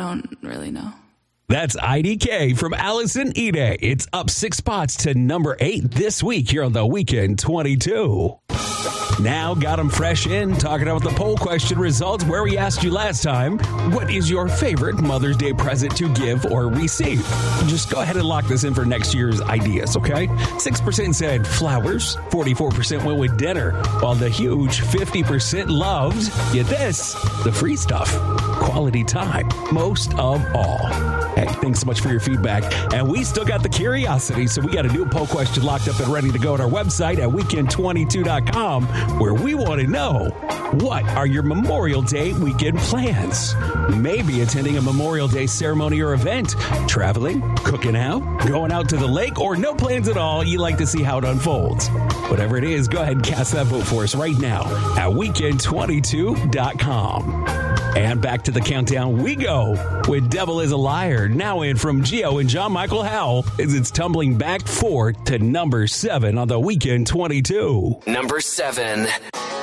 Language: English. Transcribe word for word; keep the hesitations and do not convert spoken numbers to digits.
don't really know. That's I D K from Allison Ide. It's up six spots to number eight this week here on the Weekend twenty-two. Now got them fresh in, talking about the poll question results where we asked you last time, what is your favorite Mother's Day present to give or receive? Just go ahead and lock this in for next year's ideas, okay? six percent said flowers, forty-four percent went with dinner, while the huge fifty percent loved, get this, the free stuff, quality time, most of all. Hey, thanks so much for your feedback. And we still got the curiosity, so we got a new poll question locked up and ready to go at our website at weekend twenty-two dot com, where we want to know, what are your Memorial Day weekend plans? Maybe attending a Memorial Day ceremony or event, traveling, cooking out, going out to the lake, or no plans at all. You like to see how it unfolds. Whatever it is, go ahead and cast that vote for us right now at weekend twenty-two dot com. And back to the countdown we go with Devil is a Liar, now in from Gio and John Michael Howell, as it's tumbling back four to number seven on the Weekend twenty-two. Number seven.